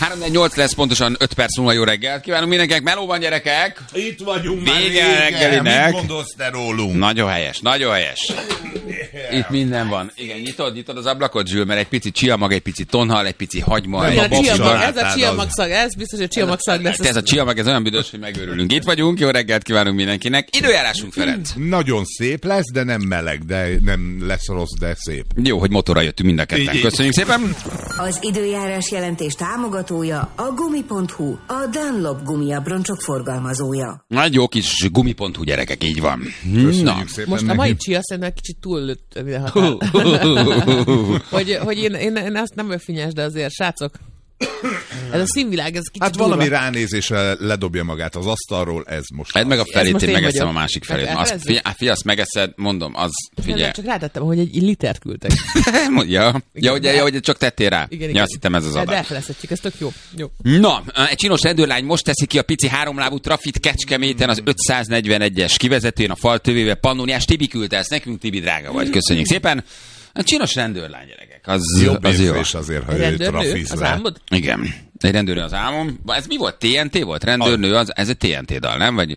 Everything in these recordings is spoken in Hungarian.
3-8 lesz pontosan 5 perc múlva. Jó reggelt kívánunk mindenkinek. Meló van, gyerekek. Itt vagyunk már Vége reggelinek. Mit gondolsz te rólunk? Nagyon helyes, nagyon helyes. Itt minden van. Igen, nyitod az ablakot, Zsül, mert egy pici csiamag, egy pici tonhal, egy pici hagyma. Nem, egy ez a csiamag szag, ez biztos, hogy csiamag szag lesz. Ez a csiamag, ez olyan büdös, hogy megőrülünk. Itt vagyunk, jó reggelt kívánunk mindenkinek. Időjárásunk, Ferenc. Nagyon szép lesz, de nem meleg, de nem lesz rossz, de szép. Jó, hogy motorra jöttünk mind a ketten. Köszönjük szépen. Az időjárás jelentés támogatója a Gumi.hu, a Dunlop gumiabroncsok forgalmazója. Nagy jó kis Gumi.hu, gyerekek, így van. Köszönjük szépen. Most a mai csia szerintem kicsit túllőtt hogy én azt nem öfinnyes, de azért, srácok, ez a színvilág, ez kicsit Hát valami durva. ránézésre ledobja magát az asztalról, ez most. Edd meg a felét, most én én megeszem vagyok. a másik felét. Elfelezd? Figyelj, azt megeszed, mondom, az, figyelj. Csak rátettem, hogy egy litert küldtek. hogy csak tettél rá. Igen. Ja, azt hittem ez az De adás. elfelezhetjük, ez tök jó. Na, egy csinos rendőrlány most teszi ki a pici háromlábú trafit Kecskeméten az 541-es kivezetőn a faltövével. Pannóniás Tibi küldte ezt nekünk, Tibi, drága vagy. Köszönjük szépen. A csinos rendőrlány, gyerekek. Az jobb az jó. érzés azért, hogy ő Rendőrnő, trafiz az rá. álmod? Igen. Egy rendőrnő az álmom. Ez mi volt? TNT volt? Rendőrnő, ez egy TNT dal, nem? Vagy...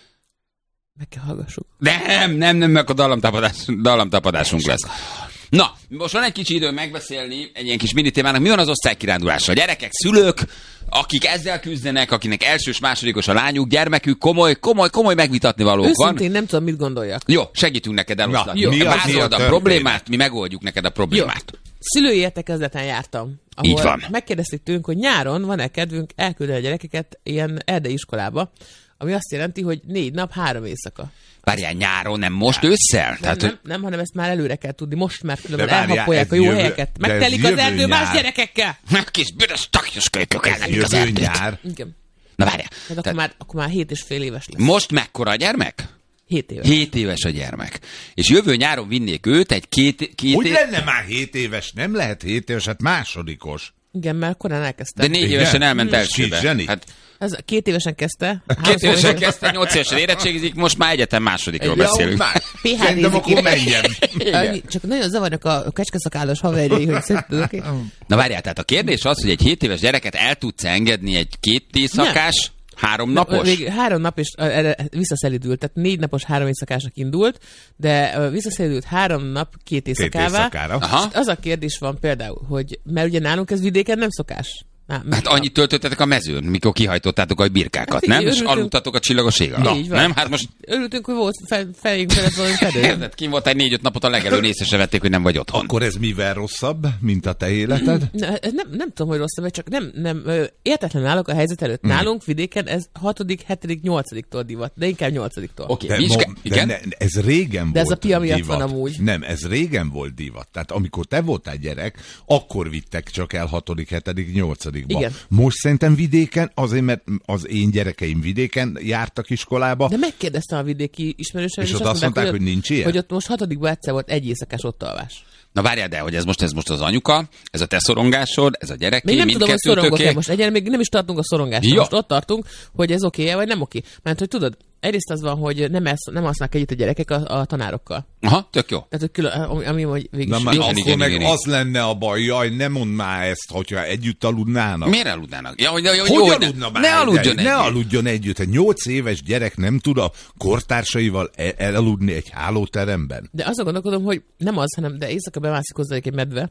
Meg kell hallgassuk. Nem, meg a dallamtapadásunk lesz. Na, most van egy kicsi időm megbeszélni egy ilyen kis mini témának. Mi van az osztálykirándulással? Gyerekek, szülők, akik ezzel küzdenek, akinek elsős, másodikos a lányuk, gyermekük, komoly megvitatni valók van. Őszintén nem tudom, mit gondoljak. Jó, segítünk neked eloszlatni. mi az Vázold a történet? problémát, mi megoldjuk neked a problémát. Szülői értekezleten jártam, ahol Így van. megkérdezték tőlünk, hogy nyáron van-e kedvünk elküldeni a gyerekeket ilyen erdei iskolába, ami azt jelenti, hogy 4 nap, 3 éjszaka. Várjál, nyáron, nem most ősszel? Nem, hanem ezt már előre kell tudni, most már különben De várjál, elhapolják a ez jó jövő- helyeket. de ez Megtelik az jövő erdő más nyár. gyerekekkel. Kis büdös taknyos kölykök elmennek az Jövő erdőt. nyár. Igen. Na várjál. Hát akkor már 7,5 éves lesz. Most mekkora a gyermek? 7 éves. 7 éves a gyermek. És jövő nyáron vinnék őt egy két Hogy év... lenne már 7 éves? Nem lehet 7 éves, hát másodikos. Igen, mert korán De elkezdtem. 4 Igen? évesen elment elsőbe. Kis zseni. Hát Ez 2 évesen kezdte. 2 évesen kezdte, 8 évesen érettségizik, most már egyetem másodikról beszélünk. Már. PhD-zik. Szerintem akkor menjen. Annyi, csak nagyon zavarnak a kecskeszakállas haverjai, hogy szerinted oké? Na várjál, tehát a kérdés az, hogy egy 7 éves gyereket el tudsz engedni egy 2 éjszakás, 3 napos? 3 nap, és erre visszaszelidült, tehát 4 napos 3 éjszakásnak indult, de visszaszelidült 3 nap 2 éjszakává. éjszakára. Aha. Az a kérdés van például, hogy mert ugye nálunk ez vidéken nem szokás. Hát annyit töltöttetek a mezőn, mikor kihajtottátok a birkákat, Hát nem? így És örültünk. aludtatok a csillagos ég alatt. Így van. Nem? Hát most Örültünk, hogy volt fejünk felett valami fedő. érted, kim volt egy 4-5 napot a legelőn, észre se vették, hogy nem vagy otthon. Akkor ez mivel rosszabb, mint a te életed? Nem tudom, hogy rosszabb, csak nem értetlen állok a helyzet előtt. Nálunk vidéken ez 6., 7., 8-tól divat, de inkább 8-tól. Oké, De, igen? ez régen De ez volt a pia miatt divat. van amúgy. Nem, ez régen volt divat. Tehát amikor te voltál gyerek, akkor vittek csak el 6., 7., 8-ba. Igen. Most szerintem vidéken, azért mert az én gyerekeim vidéken jártak iskolába, De megkérdeztem a vidéki ismerősöm, És ott azt mondták, hogy nincs ilyen? Hogy ott most 6-ban egyszer volt egy éjszakás ott alvás. Na várjál, de hogy ez most az anyuka, ez a te szorongásod, ez a gyereké, Még nem tudom, hogy szorongok-e mindkettőtöké. most. Egyelőre még nem is tartunk a szorongásra. Jó. Most ott tartunk, hogy ez oké-e, vagy nem oké. Mert hogy tudod, egyrészt az van, hogy nem használnak együtt a gyerekek a tanárokkal. Aha, tök jó. Tehát, hogy külön, ami hogy végig na is. már Igen, akkor igen, meg igen. az lenne a baj, jaj, ne mondd már ezt, hogyha együtt aludnának. Miért aludnának? Ja, hogy Hogy ne- aludna már? Ne aludjon Ne együtt. aludjon együtt. Egy 8 éves gyerek nem tud a kortársaival elaludni egy hálóteremben. De azon gondolkodom, hogy nem az, hanem de éjszaka bemászik hozzájuk egy medve.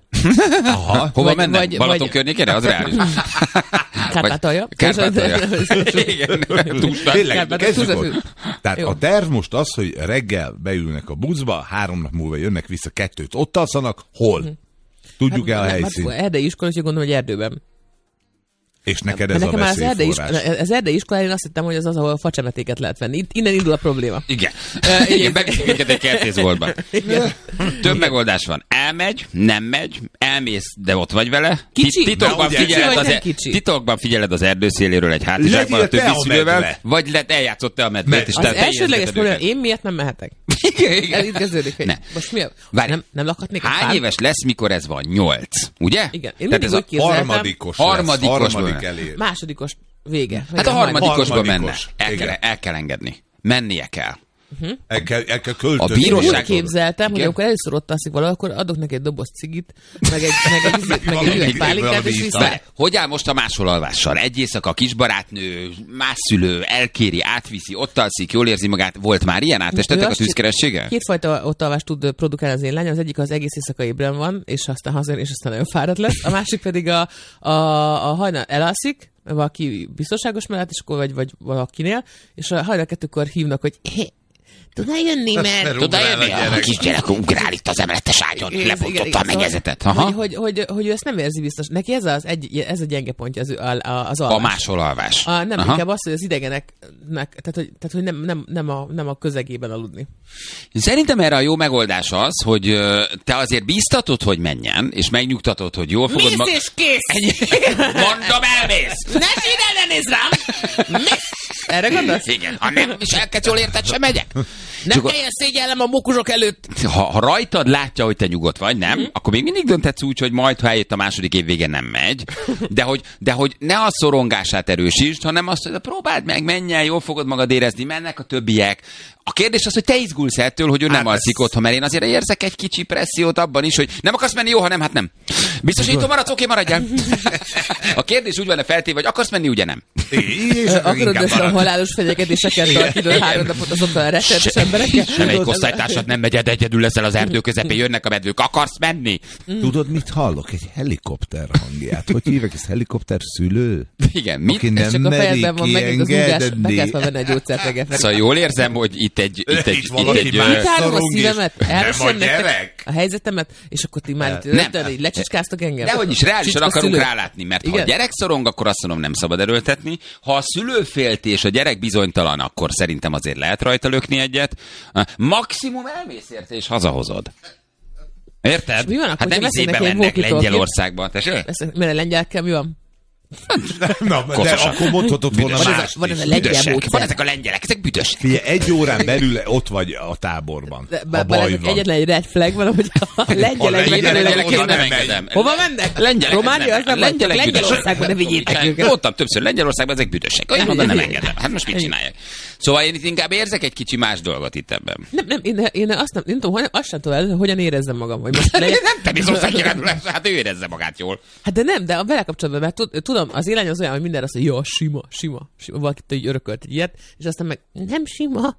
Aha. Hova Vagy- mennek? vagy- Balaton vagy- környékére? Az reális. Kárpátalja. Kárpátalja. Igen, túlstart. Tényleg, Kárpátalja, kezdjük túlzás- ott. Tehát Jó. a terv most az, hogy reggel beülnek a buszba, 3 nap múlva jönnek vissza, 2-t ott alszanak, hol? Tudjuk el a helyszínt. Hát, erdei iskola, úgyhogy gondolom, hogy erdőben. És neked ez Mert a nekem már veszélyforrás. az erdei iskolán én azt hittem, hogy az az, ahol facsemetéket lehet venni. Innen indul a probléma. Igen. Igen, beviszünk minket egy kertészboltba. Több megoldás van. Elmegy, nem megy, elmész, de ott vagy vele. Kicsi? Titokban Na, ugye, figyeled, kicsi vagy az nem kicsi? titokban figyeled az erdőszéléről egy hátizsákban a Legyél te többi a szülővel, medve. vagy eljátszott te a medvet, és Az te elsődleges érzed probléma, őket. én miért nem mehetek? Igen. Ez itt kezdődik, hogy Ne. most mi a... Várj. Nem lakhatnék a Hány fán? éves lesz, mikor ez van? 8. Ugye? Igen. Én Tehát mindig ez a úgy képzeltem, Harmadikos Harmadikos lesz, harmadik benne. elér. másodikos vége. Hát a harmadikosba menne. Harmadikos. El kell engedni. Mennie kell. El kell A költözni. bíróság- Úgy képzeltem, hogy Igen? amikor először ott alszik valahol, akkor adok neki egy doboz cigit, meg egy üveg pálinkát, és vissza. Várj, hogy áll most a másolalvással? Egy éjszaka kisbarátnő, más szülő, elkéri, átviszi, ott alszik, jól érzi magát. Volt már ilyen? Áttestetek a tűzkerességgel? Kétfajta ott alvást tud produkálni az én lányom. Az egyik az egész éjszaka ébren van, és aztán hazajön, és aztán nagyon fáradt lesz. A másik pedig a hajnal elalszik, valaki biztonságos mellett, és akkor vagy valakinél, és a hajnal 2-kor hívnak, hogy tudnál jönni, mert... Tudod jönni? A kisgyerek ugrál itt az emeletes ágyon, lebontotta a mennyezetet. Hogy ő ezt nem érzi biztos. Neki ez a gyenge pontja az alvás. A másolalvás. Nem, inkább az, hogy az idegeneknek, tehát hogy nem a közegében aludni. Szerintem erre a jó megoldás az, hogy te azért bíztatod, hogy menjen, és megnyugtatod, hogy jól fogod... Mész és kész! Mondom, elmész! Ne nézz rám! Erre gondolsz? Igen, ha nem viselkedsz jól érted, sem megyek. Nem kelljen szégyellem a mókusok előtt. Ha rajtad látja, hogy te nyugodt vagy, nem? Akkor még mindig dönthetsz úgy, hogy majd, ha eljött a második év végén nem megy. De hogy ne a szorongását erősítsd, hanem azt, hogy próbáld meg, menj el, jól fogod magad érezni, mennek a többiek. A kérdés az, hogy te izgulsz ettől, hogy ő nem alszik otthon, mert én azért érzek egy kicsi pressziót abban is, hogy nem akarsz menni, jó, ha nem, hát nem. Biztosító maradsz, oké, maradjál. A kérdés úgy van feltéve, hogy akarsz menni, ugye nem? Akarod össze a halálos fenyegetéseket tartani 3 napot azokkal a rettenetes emberekkel? Semmelyik osztálytársad nem megy, egyedül leszel az erdő közepén, jönnek a medvők, akarsz menni? Tudod, mit hallok? Egy helikopter hangját. Hogy hívják, ez helikopter szülő? Igen, mit? Aki Ez csak nem a fejedben van merik megint az ungás, be kellett kiengedni. már venni egy gyógyszert reggel. Szóval jól érzem, hogy itt egy valaki más. Kitárom a szorong is. szívemet, Nem a elmesem nektek gyerek. a helyzetemet, és akkor ti már Nem. rögtön így lecsicskáztok engem. Dehogy is, reálisan Csicska akarunk szülő. rálátni, mert ha a Igen? gyerek szorong, akkor azt mondom, nem szabad erőltetni. Ha a szülő félt és a gyerek bizonytalan, akkor szerintem azért lehet rajta lökni egyet. Maximum elmész érte és hazahozod. Érted? És mi van akkor, Hát nem hogyha izébe vesznek egy mennek walkie-talkie-t? Lengyelországban. Tessék? Mert a lengyelekkel mi van? Na, de Koszosak. akkor mondhatod volna Van ez a- mást van ez is. a lengyel Büdösek. módszer. Van ezek a lengyelek, ezek büdösek. Figyelj, 1 órán belül ott vagy a táborban. Ha baj van. Egyetlen egy red flag van, hogy a lengyelek lengyelek megjelennek. oda nem megy. engedem. Hova mennek? Lengyelek Románia, az nem van, csak lengyelek Lengyelországban ne vigyétek őket. Mondtam többször, Lengyelországban ezek büdösek. Olyan oda nem engedem. Hát most mit csinálják? Szóval én itt inkább érzek egy kicsi más dolgot itt ebben. Nem, én azt nem tudom, azt sem tudom, hogy hogyan érezzem magam. Hogy most Nem te bizonság kirándulás, hát ő érezze magát jól. Hát de nem, de a vele kapcsolatban, mert tudom, az élány az olyan, hogy mindenre azt mondja, ja, sima. Valakit így örökölt egy ilyet, és aztán meg, nem sima.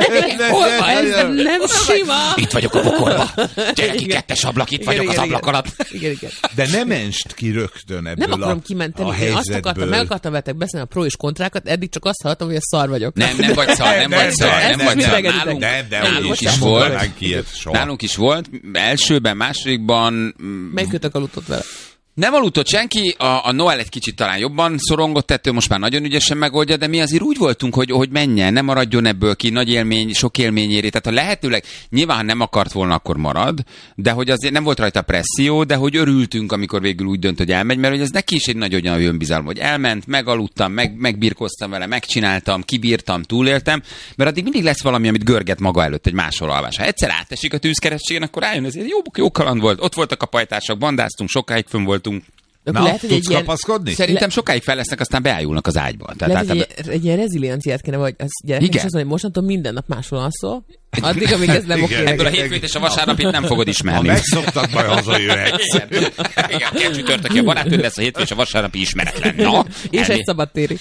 Hol van ez? Nem sima. Itt vagyok a bokorba. Gyere ki, Igen. 2-es ablak, itt Igen, vagyok az igen, ablak igen. alatt. Igen. De nem menst ki rögtön ebből Nem akarom kimenteni, a én azt akartam, helyzetből. meg akartam veletek beszélni a pro és kontrákat, eddig csak azt hallottam, hogy a szar vagyok. Nem vagy szar, nem vagy szar, nem vagy szar. Nálunk is volt. Nálunk is volt. Elsőben, másodikban Melyikőtök aludtott vele? nem aludtott senki, a Noel egy kicsit talán jobban szorongott ettől, most már nagyon ügyesen megoldja, de mi azért úgy voltunk, hogy menjen, nem maradjon ebből ki, nagy élmény, sok élmény éri. Tehát a lehetőleg, nyilván ha nem akart volna, akkor marad, de hogy azért nem volt rajta presszió, de hogy örültünk, amikor végül úgy dönt, hogy elmegy, mert hogy ez neki is egy nagy olyan önbizalom, hogy elment, megaludtam, megbirkoztam vele, megcsináltam, kibírtam, túléltem, mert addig mindig lesz valami, amit görget maga előtt egy másolalvás. Ha egyszer átesik a tűzkeresztségen, akkor rájön, ez jó kaland volt. Ott voltak a pajtások, bandáztunk, sokáig fönn voltunk. Akkor Na, lehet, hogy egy tudsz ilyen, kapaszkodni? Szerintem sokáig fel lesznek, aztán beájulnak az ágyba. lehet, hogy egy ilyen rezilienciát kéne, vagy az gyereknek is Igen. azt mondja, hogy mostantól minden nap máshol alszol, addig, amíg ez nem Igen. oké. Ebből a hétfőt és a vasárnapit nem fogod Ha ismerni. megszoktak, majd hazajöhetsz. Igen, a csütörtöki a barátnőd lesz, a hétfő és a vasárnapi ismeretlen. Na, És egy szabadtéri.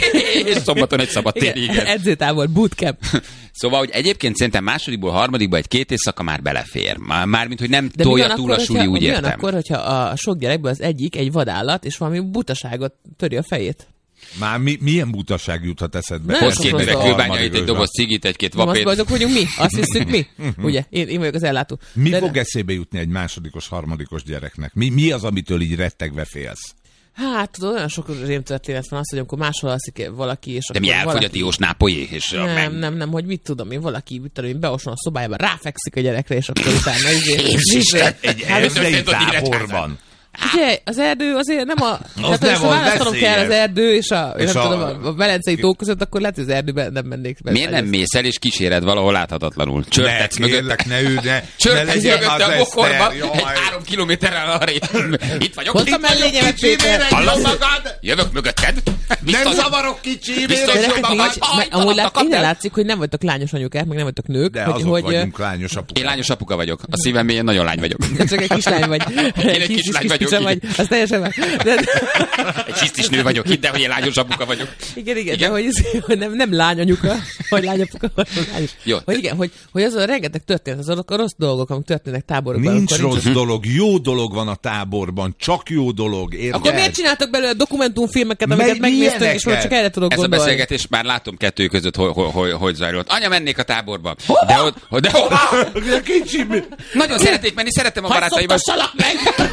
és szombaton egy szabadtéri, igen. Edzőtábor, bootcamp. Szóval, hogy egyébként szerintem másodikból, harmadikból egy-két éjszaka már belefér. Mármint, hogy nem De mi tolja van túl akkor, a suli, hogyha- úgy mi van értem. akkor, hogyha a sok gyerekből az egyik egy vadállat, és valami butaságot töri a fejét? Már milyen butaság juthat eszedbe? Nem, Hoz sok két rossz üveg dolog. kőbánya, itt egy doboz cigit, egy-két Nem azt vapét. vagyok vagyunk mi? Azt hiszük mi? Ugye? Én vagyok az ellátó. Mi De- fog eszébe jutni egy másodikos, harmadikos gyereknek? Mi az, amitől így rettegve félsz? Hát, tudod, olyan sok rémtörténet van az, hogy amikor máshol alszik valaki, és De mi akkor elfogy a valaki... diós nápolyé, és Nem, hogy mit tudom én, valaki, mit tudom én, beoson a szobájába, ráfekszik a gyerekre, és akkor utána Jézusen! Egy Hát, erdei történt a táborban. Ugye, az erdő azért nem a... Tehát, nem ha az választanom kell az veszélyes. erdő és a, És nem a- tudom, a Velencei tó között, akkor lehet, hogy az erdőben nem mennék be. Miért nem mész el, és kíséred valahol láthatatlanul? Csörtetsz mögötte. Ne ülj, ne Csörtetsz legyen mögötte az a bokorba, Eszter, egy jaj. 3 kilométerrel arrébb. Itt vagyok. Hoztam mellényemet, Péter! Hallom magad? Jövök mögötted. Nem zavarok kicsi, Biztos De jobban vagy. amúgy innen látszik, hogy nem vagytok lányos anyukák, meg nem vagytok nők. de hogy, azok vagyunk lányos apukák. Én lányos apuka vagyok. A szívem mélyen nagyon lány vagyok. Csak egy kislány vagy. Én egy kislány vagyok. Vagy. Az teljesen meg. Egy hisztis nő vagyok, hidd el, hogy én lányos apuka vagyok. Igen, de hogy nem lányanyuka, vagy lányapuka, vagy lányos. Jó. Hogy igen, hogy az a rengeteg történet, azok a rossz dolgok, amik történnek táborokban. Nincs amikor rossz dolog, jó dolog van a táborban, csak jó dolog, érted? Akkor miért csináltak belőle dokumentumfilmeket, amiket megnéztünk, és most csak erre tudok Ez a gondolni? beszélgetés már látom kettő között, hogy zajlott. Anya, mennék a táborba. De Kicsi, nagyon szeretnék menni, szeretem a barátaimat. Szoptassalak meg!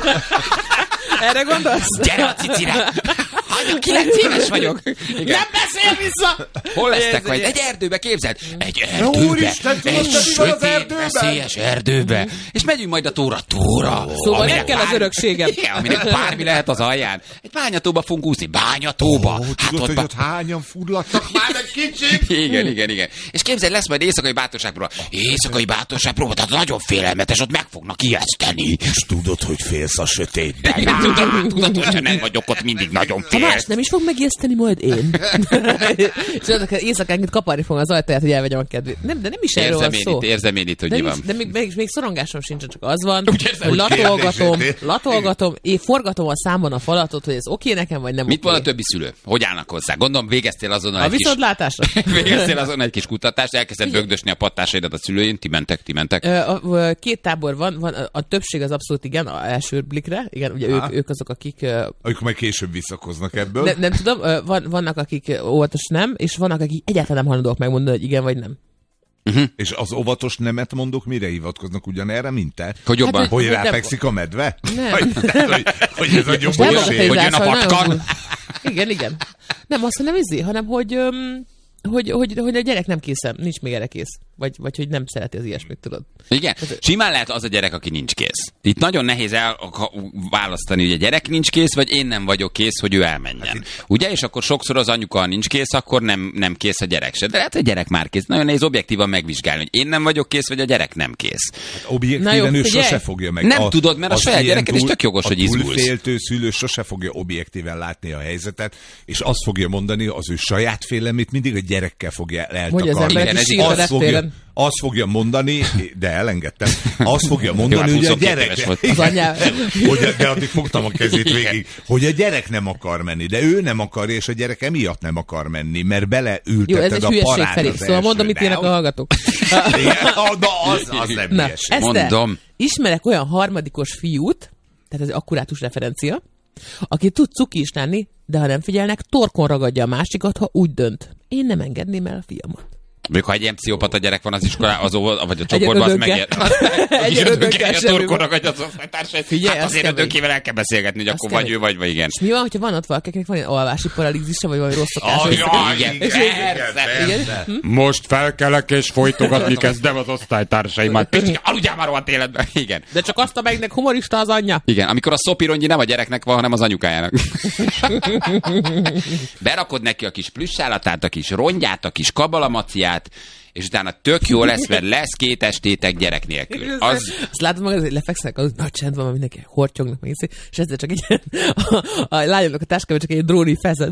Erre gondolsz? Gyere a cicire! Anya, 9 éves vagyok. Igen. Nem beszél vissza! Hol lesztek majd? Egy erdőbe, képzeld? Egy erdőbe. Úristen, tudod, Egy te mi van az sötét, erdőben? veszélyes erdőbe. És megyünk majd a tóra. Szóval Aminek nem kell az örökségem. Igen, aminek bármi lehet az alján. Egy bányatóba fogunk úszni. Bányatóba. Tudod, hogy ott hányan furladtak már meg kicsik? Igen. És képzeld, lesz majd éjszakai bátorságpróba. Éjszakai bátorságpróba, tehát nagyon félelmetes, ott meg fognak ijeszteni. És tudod, hogy félsz a sötétben. Tudod, hogyha nem vagyok ott, mindig nagyon Ha fél. más nem is fog megijeszteni, majd én. És annak éjszakánként kaparni fogom az ajtaját, hogy elvegyem a kedvét. Nem, de nem is erről van szó. Érzem én itt, hogy mi van. De még szorongásom sincsen, csak az van, érzem, hogy hogy latolgatom, én forgatom a számon a falatot, hogy ez oké nekem, vagy nem Mit oké. van a többi szülő? Hogy állnak hozzá? Gondolom, végeztél azonnal A egy kis... viszontlátásra? Végeztél azon egy kis kutatást, elkezdett bögdösni a pattársaidat a szülőin, ti mentek. Két tábor van, a többség az abszolút igen, a első blikre, igen, ugye ők azok, akik... Ők majd később visszakoznak ebből. Nem tudom, vannak, akik óvatos nem, és vannak, akik egyáltalán nem hajlandóak megmondani, hogy igen vagy nem. És az óvatos nemet mondok, mire hivatkoznak ugyanerre, mint te? Hogy jobban? Hát, Hogy hogy rápekszik a medve? Nem. Hogy ez a Most gyomborség? Hogy jön a patkan? Igen. Nem azt, hanem hanem hogy a gyerek nem készen, nincs még erre kész. Vagy hogy nem szereti az ilyesmit, tudod. Igen. Simán lehet az a gyerek, aki nincs kész. Itt nagyon nehéz választani, hogy a gyerek nincs kész, vagy én nem vagyok kész, hogy ő elmenjen. Ugye? És akkor sokszor az anyuka nincs kész, akkor nem kész a gyerek se. De lehet, hogy a gyerek már kész. Nagyon nehéz objektívan megvizsgálni, hogy én nem vagyok kész, vagy a gyerek nem kész. Objektíven ő sose fogja meg. Nem tudod, mert a saját gyereked is tök jogos, hogy izgulsz. A túlféltő szülő sose fogja objektíven látni a helyzetet, és azt fogja mondani, az ő saját félelmét mindig a gyerekkel fogja Hogy az eltakarni. emberek is sír a reptéren. Azt fogja mondani, de elengedtem, azt fogja mondani, hogy a gyerek... Az anyám. De addig fogtam a kezét végig, hogy a gyerek nem akar menni, de ő nem akarja, és a gyerek emiatt nem akar menni, mert Jó, ez beleülteted egy a hülyeség, parát Feri. az Szóval mondom, mit írnak a hallgatók. Az nem Na, hülyeség. Eszter, Mondom. ismerek olyan harmadikos fiút, tehát ez akkurátus referencia, aki tud cuki is lenni, de ha nem figyelnek, torkon ragadja a másikat, ha úgy dönt. Én nem engedném el a fiamat. Még ha egy ilyen pszichopata gyerek van az iskolában, vagy a csoportban, az meg Egy ödönkkel a torkon ragadja az osztálytársait. Figyelj, Hát az azért kemény. ödönkével el kell beszélgetni, hogy Az akkor kemény. vagy ő, vagy igen. És mi van, hogyha van ott valaki, akinek van ilyen alvási paralízisa, vagy valami rossz szokása? Igen, Igen. persze. Most felkelek és folytogatni kezdem az osztálytársaimat. Picike, aludjál már rohadt életben. Igen. De csak azt, amelyiknek humorista az anyja. Igen, amikor a szopirongyi nem a gyereknek van, hanem az anyukájának. Berakod neki a kis plüssállatát, a kis rongyát, a kis kabalamaciát, és utána tök jó lesz, mert lesz 2 estétek gyerek nélkül. Azt látom magad, hogy lefekszenek, az nagy csend van, mert mindenki hortyognak, meg iszik, és ezzel csak egy a lányomnak a táskában csak egy dróni felszed.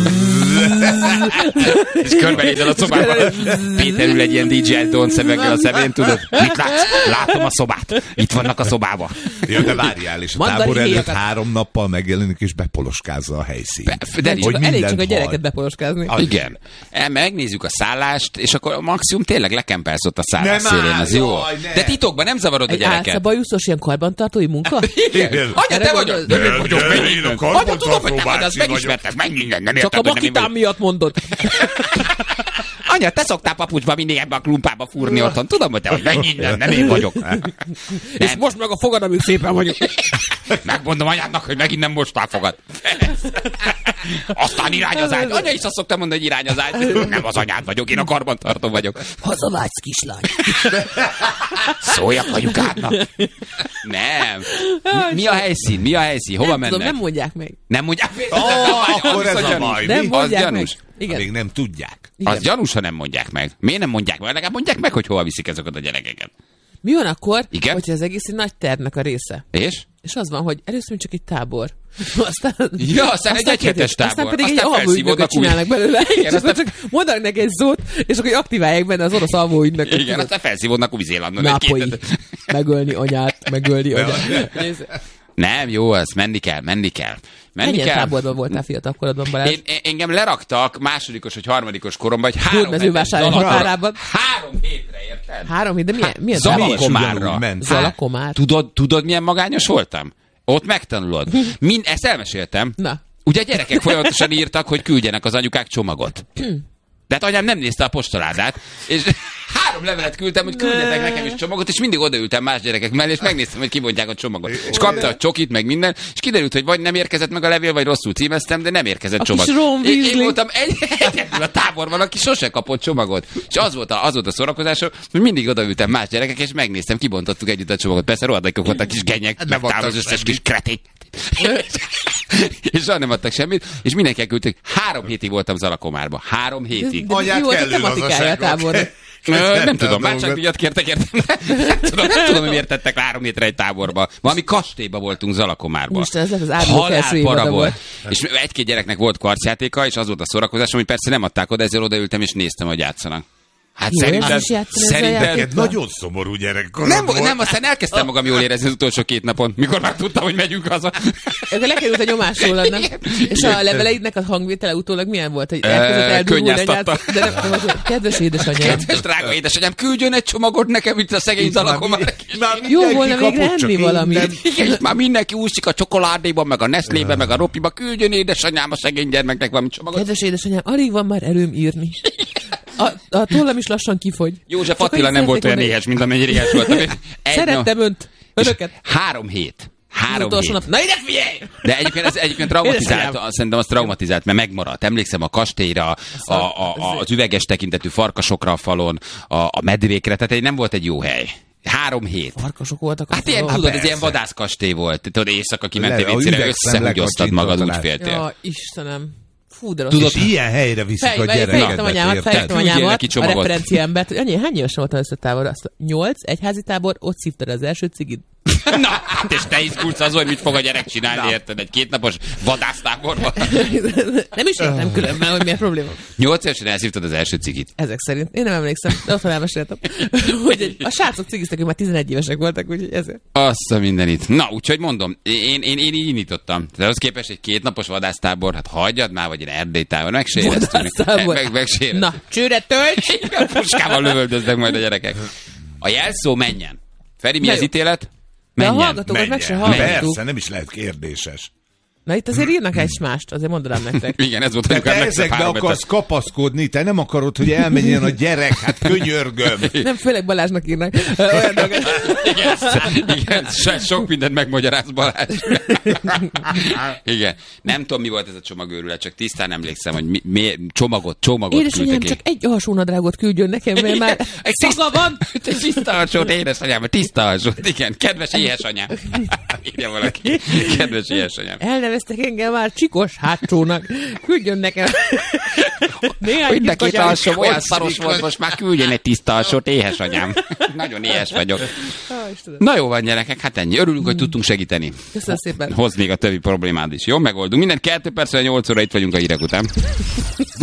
És körbenézel a szobában. Péter ül egy ilyen DJ Don szemekkel a szemén, tudod? Mit látsz? Látom a szobát. Itt vannak a szobában. Ja, de várjál, és a Mandari tábor előtt héjakat. 3 nappal megjelenik, és bepoloskázza a helyszínt. De Elég hogy csak a mindent gyereket hall. bepoloskázni. igen. Megnézzük a szállást, és akkor maximum tényleg lekempelsz ott a szállás Nem szélén, áll, az jó. jaj, ne. De titokban nem zavarod a Egy gyereket. álszabajuszos ilyen karbantartói munka? Igen. Anya, Erre te gondolsz? vagy. Nem vagyok, Én megint. a Anya, karbantartó tudom, hogy te vagy, az bácsi vagyok. megismertek, meg minden. Nem Csak a érted, hogy nem én makitám vagyok. miatt mondod. Anya, te szoktál papucsba mindig ebbe a klumpába fúrni otthon. Tudom, hogy te vagy, meg minden, nem én vagyok. És most meg a fogad, amit szépen vagyok. Megmondom anyádnak, hogy megint nem mostál fogad. Aztán irány az ágy. Anya is azt szoktam mondani, hogy irány az ágy. Nem az anyád vagyok, én a karbantartó vagyok. Hazavágysz, kislány. Szóljak anyukádnak. Nem. Mi a helyszín? Mi a helyszín? Hova Nem mennek? tudom, nem mondják meg. Nem mondják? Akkor ez a baj. Nem Az mondják meg. gyanús. Igen. Még nem tudják. Az gyanús, ha nem mondják meg. Miért nem mondják meg? Legalább mondják meg, hogy hova viszik ezeket a gyerekeket. Mi van akkor, Igen? hogyha az egész egy nagy tervnek a része? És az van, hogy először csak egy tábor. Aztán egy egyhetes tábor. Aztán pedig egy alvóügynököt csinálnak belőle. Igen, és aztán csak mondanak neki egy szót, és akkor aktiválják benne az orosz alvóügynököt. Igen, aztán felszívódnak Új-Zélandon. Nápolyi. Megölni anyát, megölni anyát. Nem, jó, az menni kell. Mennyien táborban voltál fiatal korodban, Balázs? Engem leraktak másodikos vagy harmadikos koromban, hogy 3 Hódmezővásárhely határában. 3 hétre, érted? 3 hét, de milyen Zalakomárra. Zalakomár. Tudod, milyen magányos voltam? Ott megtanulod. Ezt elmeséltem. Na. Ugye a gyerekek folyamatosan írtak, hogy küldjenek az anyukák csomagot. De hát anyám nem nézte a postaládát, és 3 levelet küldtem, hogy küldjetek nekem is csomagot, és mindig odaültem más gyerekek mellé, és megnéztem, hogy kibontják a csomagot. És kapta a csokit, meg minden, és kiderült, hogy vagy nem érkezett meg a levél, vagy rosszul címeztem, de nem érkezett csomag. Én voltam egyedül a táborban, aki sose kapott csomagot. És az volt a szórakozásom, hogy mindig odaültem más gyerekek, és megnéztem, kibontottuk együtt a csomagot. Persze rohadékok voltak kis genyek, megtáll az összes kis kretén. És soha nem adtak semmit, és mindenki elküldtek. 3 hétig voltam Zalakomárban. 3 hétig. Mi volt a tematikája a tábornak? Nem tudom, váltságdíjat kértek, értem. Nem tudom, hogy miért tettek 3 hétre egy táborba. Valami kastélyba voltunk Zalakomárban. Isten, ez az árulók első évada volt. És 1-2 gyereknek volt karcjátéka, és az volt a szórakozásom, hogy persze nem adták oda, ezzel odaültem, és néztem, hogy játszanak. Hát szerinted nagyon szomorú gyerekkorod volt. Nem, aztán elkezdtem magam jól érezni az utolsó 2 napon, mikor már tudtam, hogy megyünk haza. Ez lekerült a nyomás rólad, nem? És a leveleidnek a hangvétele utólag milyen volt? Hogy elkezdett eldurulni egyáltalán? De nem, kedves édesanyám. Kedves drága édesanyám, küldjön egy csomagot nekem itt a szegény Zalakomár. Jó volna végre enni valamit. Már mindenki úszik a csokoládéban, meg a Nestlébe, meg a Ropiba. Küldjön édesanyám a szegény gyermeknek valami csomagot. Kedves édesanyám, alig van már erőm írni. A tollam is lassan kifogy. József Attila nem volt olyan éhes, mint amennyire éhes voltam. Szerettem önöket. 3 hét. 3 hét. Nap. Na ide figyelj! De egyébként traumatizált, szerintem az traumatizált, mert megmaradt. Emlékszem a kastélyra, az üveges tekintetű farkasokra a falon, a medvékre, tehát nem volt egy jó hely. 3 hét. Farkasok voltak. Hát ilyen, tudod, ez ilyen vadászkastély volt. Tudod, éjszaka kimentél vécére, összehúgyoztad magad, úgy féltél. Ja, Istenem. Fú, de tudod, és ilyen helyre viszik a gyereket. Fejtettem anyámat, a referenciámbert, hogy annyi, hány évesen voltam összetábor? 8, egyházi tábor, ott szívtad az első cigit. Na, hát és te izgulsz az, hogy mit fog a gyerek csinálni, érted? Egy 2 napos vadásztáborban. Nem is értem különben, hogy mi a probléma. 8 évesen elszívtad az első cigit. Ezek szerint. Én nem emlékszem, de otthon elmeséltem. Hogy a srácok cigiztek, hogy már 11 évesek voltak, úgyhogy ezért. Azt a mindenit. Na, úgyhogy mondom, én így indítottam. De ahhoz képest egy 2 napos vadásztábor, hát hagyjad már, vagy egy erdélytábor, megséreztünk. Na, csőre tölts! Puskával lövöldöznek majd a gyerekek. A jelszó menjen. Feri, mi az ítélet? Menjen. De a hallgatókat meg se hallgatók. Persze, nem is lehet kérdéses. Na itt azért írnak egymást, azért mondanám nektek. Igen, ez volt, amikor te ezekbe akarsz kapaszkodni, te nem akarod, hogy elmenjen a gyerek, hát könyörgöm. Nem, főleg Balázsnak írnak. Igen, sok mindent megmagyaráz Balázs. Igen, nem tudom, mi volt ez a csomagőrület, csak tisztán emlékszem, hogy csomagot édesanyám, csak egy alsónadrágot küldjön nekem, mert már egy szaga van. Egy tiszta alsót, édesanyám, tiszta alsót. Igen, kedves éhesanyám. Írja valaki. Kedves éhesanyám. Elneveztek engem már csikos hátsónak. Küldjön nekem. Mind a 2 alsó olyan szaros volt, most már küldjön egy tiszta alsót, éhesanyám. Nagyon éhes vagyok. Na jó van, gyerekek, hát ennyi. Örülünk, hogy tudtunk segíteni. Köszönöm szépen. Hozd még a többi problémád is. Jó, megoldunk. Minden 2 percre 8 óra itt vagyunk a hírek után.